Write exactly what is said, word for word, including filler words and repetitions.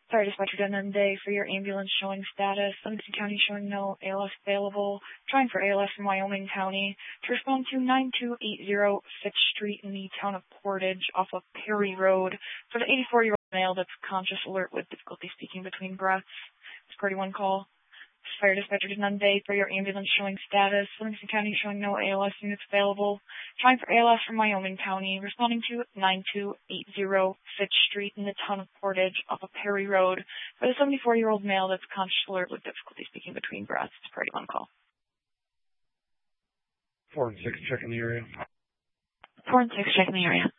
Sorry, dispatcher to Monday for your ambulance showing status. Livingston County showing no A L S available. Trying for A L S in Wyoming County. To respond to nine two eight zero Fitch Street in the town of Portage off of Perry Road for the eighty-four-year-old male that's conscious, alert with difficulty speaking between breaths. It's Party one call. Fire dispatcher to Monday for your ambulance showing status. Livingston County showing no A L S units available. Trying for A L S from Wyoming County. Responding to nine two eight zero Fitch Street in the town of Portage off of Perry Road for the seventy-four-year-old male that's conscious, alert with difficulty speaking between breaths. It's Party one call. Four and six checking the area. Four and six checking the area.